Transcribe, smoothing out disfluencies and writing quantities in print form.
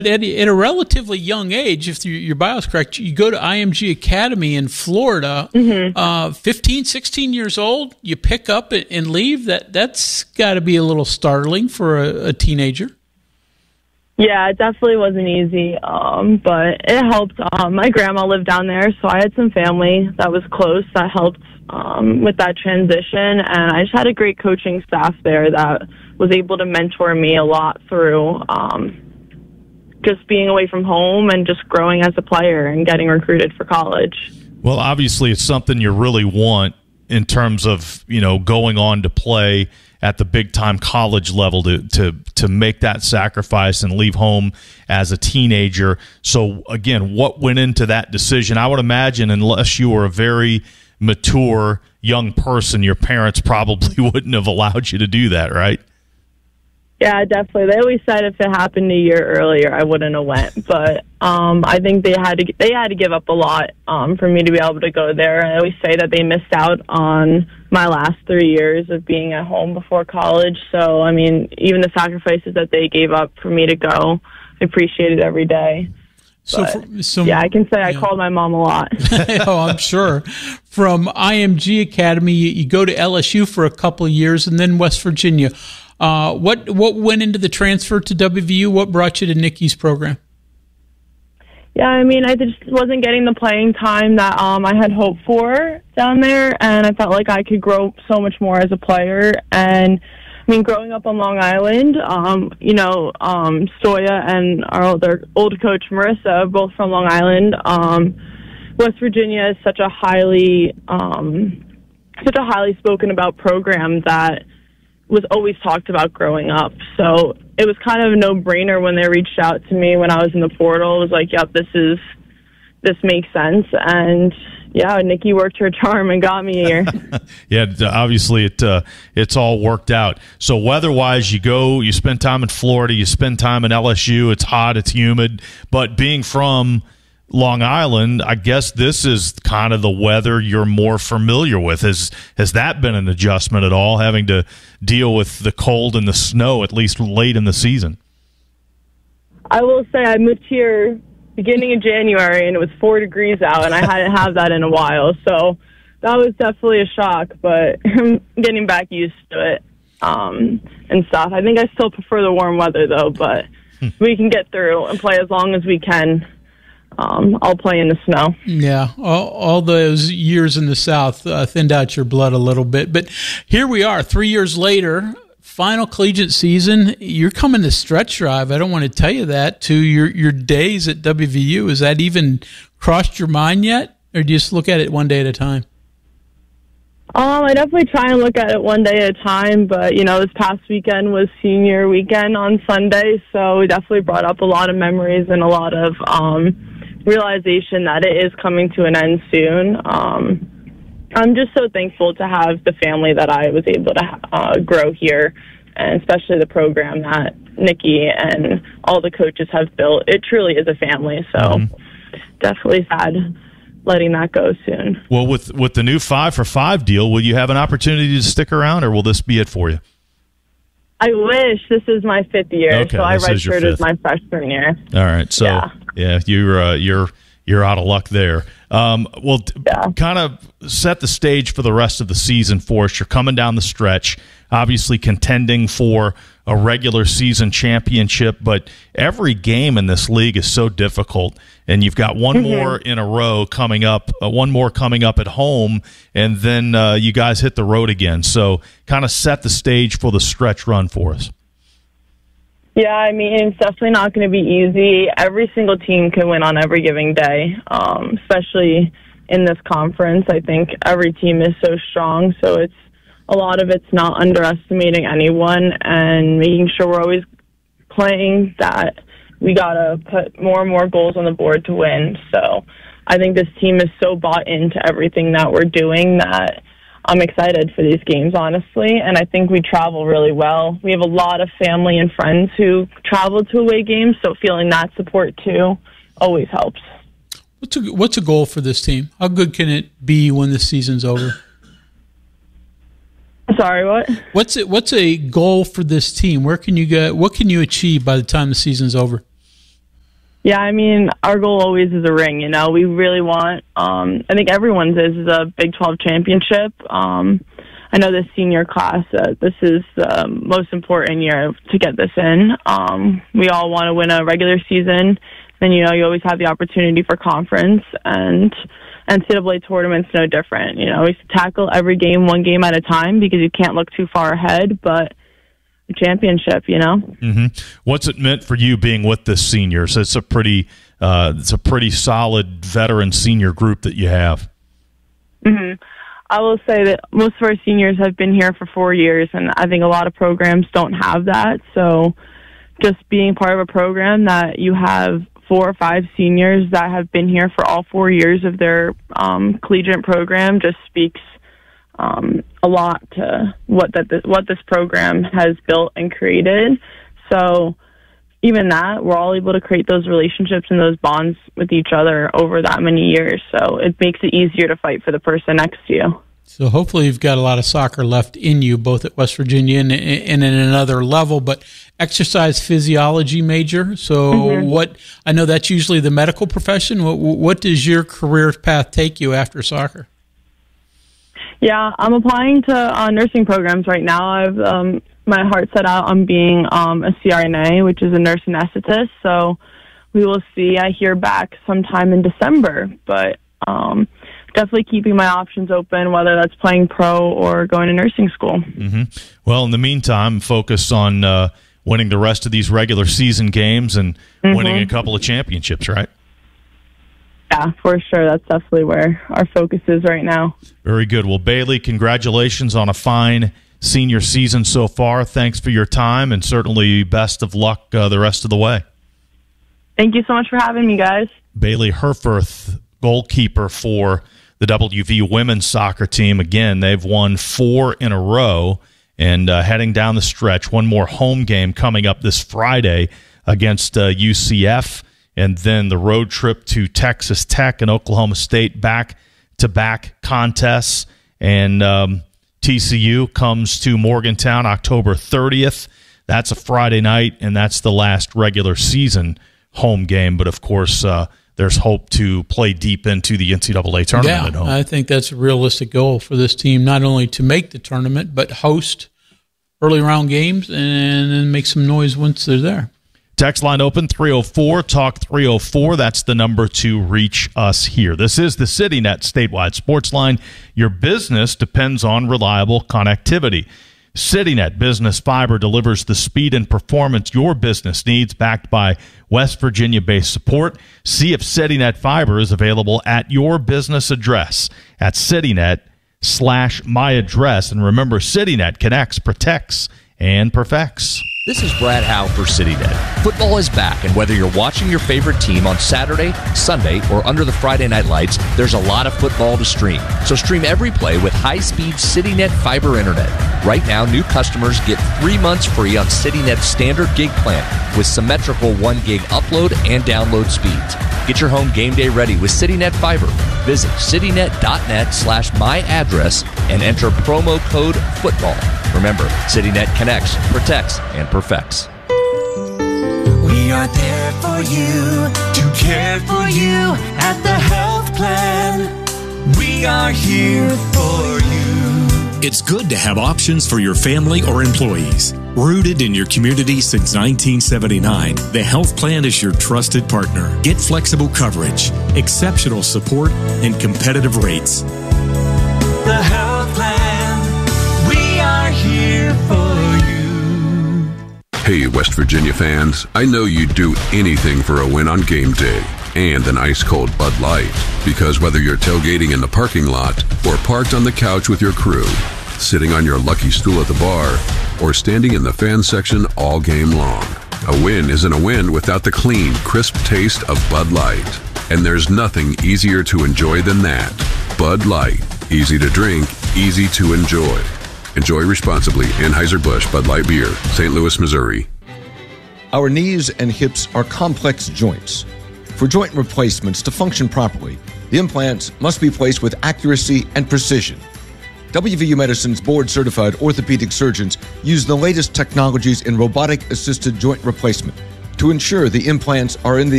At a relatively young age, if your bio is correct, you go to IMG Academy in Florida, 15, 16 years old, you pick up and leave. That's got to be a little startling for a teenager. Yeah, it definitely wasn't easy, but it helped. My grandma lived down there, so I had some family that was close that helped with that transition, and I just had a great coaching staff there that was able to mentor me a lot through just being away from home and just growing as a player and getting recruited for college. Well, obviously it's something you really want in terms of, going on to play at the big-time college level to make that sacrifice and leave home as a teenager. So, again, what went into that decision? I would imagine unless you were a very mature young person, your parents probably wouldn't have allowed you to do that, right? Yeah, definitely. They always said if it happened a year earlier, I wouldn't have went. But I think they had to give up a lot for me to be able to go there. I always say that they missed out on my last 3 years of being at home before college. So, I mean, even the sacrifices that they gave up for me to go, I appreciate it every day. So I can say I called my mom a lot. Oh, I'm sure. From IMG Academy, you go to LSU for a couple of years and then West Virginia. What went into the transfer to WVU? What brought you to Nikki's program? Yeah, I mean, I just wasn't getting the playing time that I had hoped for down there, and I felt like I could grow so much more as a player. And I mean, growing up on Long Island, Stoya and our old coach Marissa, both from Long Island. West Virginia is such a highly spoken about program that was always talked about growing up. So it was kind of a no-brainer when they reached out to me when I was in the portal. It was like, yep, this makes sense. And yeah, Nikki worked her charm and got me here. Yeah, obviously it's all worked out. So weather-wise, you spend time in Florida, you spend time in LSU. It's hot, it's humid. But being from Long Island, I guess this is kind of the weather you're more familiar with. Has that been an adjustment at all, having to deal with the cold and the snow, at least late in the season? I will say I moved here beginning of January, and it was 4 degrees out, and I hadn't had that in a while. So that was definitely a shock, but I'm getting back used to it and stuff. I think I still prefer the warm weather, though, but we can get through and play as long as we can. I'll play in the snow. Yeah, all those years in the South thinned out your blood a little bit. But here we are, 3 years later, final collegiate season. You're coming to stretch drive. I don't want to tell you that, to your days at WVU. Has that even crossed your mind yet? Or do you just look at it one day at a time? I definitely try and look at it one day at a time, but, this past weekend was senior weekend on Sunday, so we definitely brought up a lot of memories and a lot of realization that it is coming to an end soon. I'm just so thankful to have the family that I was able to grow here, and especially the program that Nikki and all the coaches have built. It truly is a family, so definitely sad letting that go soon. Well, with the new 5-for-5 deal, will you have an opportunity to stick around, or will this be it for you? I wish. This is my 5th year, okay, so I redshirted my freshman year. All right, so yeah you're out of luck there. Kind of set the stage for the rest of the season for us. You're coming down the stretch, obviously contending for a regular season championship, but every game in this league is so difficult, and you've got one more in a row coming up, one more coming up at home, and then you guys hit the road again. So kind of set the stage for the stretch run for us. Yeah, I mean, it's definitely not going to be easy. Every single team can win on every given day, especially in this conference. I think every team is so strong, so a lot of it's not underestimating anyone and making sure we're always playing that we got to put more and more goals on the board to win. So I think this team is so bought into everything that we're doing that I'm excited for these games, honestly, and I think we travel really well. We have a lot of family and friends who travel to away games, so feeling that support too always helps. What's a goal for this team? How good can it be when the season's over? Sorry, what? What's a goal for this team? Where can you go? What can you achieve by the time the season's over? Yeah, I mean, our goal always is a ring, you know. We really want, I think everyone's is a Big 12 championship. I know this senior class, this is the most important year to get this in. We all want to win a regular season. Then, you know, you always have the opportunity for conference, and NCAA tournament's no different. You know, we tackle every game one game at a time because you can't look too far ahead, but a championship, you know. Mm-hmm. What's it meant for you being with the seniors? It's a pretty solid veteran senior group that you have. Mm-hmm. I will say that most of our seniors have been here for 4 years, and I think a lot of programs don't have that. So just being part of a program that you have 4 or 5 seniors that have been here for all 4 years of their collegiate program just speaks a lot to what this program has built and created. So even that, we're all able to create those relationships and those bonds with each other over that many years. So it makes it easier to fight for the person next to you. So hopefully you've got a lot of soccer left in you, both at West Virginia and in another level, but exercise physiology major. So what, I know that's usually the medical profession. What does your career path take you after soccer? Yeah, I'm applying to nursing programs right now. I've my heart set out on being a CRNA, which is a nurse anesthetist. So we will see. I hear back sometime in December, but definitely keeping my options open, whether that's playing pro or going to nursing school. Mm-hmm. Well, in the meantime, focus on winning the rest of these regular season games and winning a couple of championships, right? Yeah, for sure. That's definitely where our focus is right now. Very good. Well, Bailey, congratulations on a fine senior season so far. Thanks for your time, and certainly best of luck the rest of the way. Thank you so much for having me, guys. Bailey Herforth, goalkeeper for the WV women's soccer team. Again, they've won 4 in a row and heading down the stretch. One more home game coming up this Friday against UCF, and then the road trip to Texas Tech and Oklahoma State, back-to-back contests. And TCU comes to Morgantown October 30th. That's a Friday night, and that's the last regular season home game. But, of course, there's hope to play deep into the NCAA tournament at home. I think that's a realistic goal for this team, not only to make the tournament, but host early round games and then make some noise once they're there. Text line open, 304-TALK-304. That's the number to reach us here. This is the CityNet statewide sports line. Your business depends on reliable connectivity. CityNet Business Fiber delivers the speed and performance your business needs, backed by West Virginia-based support. See if CityNet Fiber is available at your business address at CityNet/my-address. And remember, CityNet connects, protects, and perfects. This is Brad Howe for CityNet. Football is back, and whether you're watching your favorite team on Saturday, Sunday, or under the Friday night lights, there's a lot of football to stream. So stream every play with high-speed CityNet fiber internet. Right now, new customers get 3 months free on CityNet's standard gig plan with symmetrical 1 gig upload and download speeds. Get your home game day ready with CityNet Fiber. Visit citynet.net/my-address and enter promo code FOOTBALL. Remember, CityNet connects, protects, and perfects. We are there for you, to care for you at the health plan. We are here for you. It's good to have options for your family or employees. Rooted in your community since 1979, the Health Plan is your trusted partner. Get flexible coverage, exceptional support, and competitive rates. The Health Plan, we are here for you. Hey, West Virginia fans, I know you'd do anything for a win on game day and an ice-cold Bud Light. Because whether you're tailgating in the parking lot or parked on the couch with your crew, sitting on your lucky stool at the bar, or standing in the fan section all game long, a win isn't a win without the clean, crisp taste of Bud Light. And there's nothing easier to enjoy than that. Bud Light. Easy to drink, easy to enjoy. Enjoy responsibly. Anheuser-Busch Bud Light Beer, St. Louis, Missouri. Our knees and hips are complex joints. For joint replacements to function properly, the implants must be placed with accuracy and precision. WVU Medicine's board-certified orthopedic surgeons use the latest technologies in robotic-assisted joint replacement to ensure the implants are in the